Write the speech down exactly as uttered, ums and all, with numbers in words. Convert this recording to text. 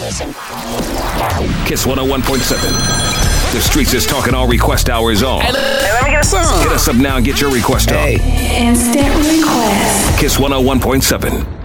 Kiss one oh one point seven. The Streets is talking all request hours on. Hey, let me get a song. Hit us up now and get your request on. Hey. Instant request. Kiss one oh one point seven.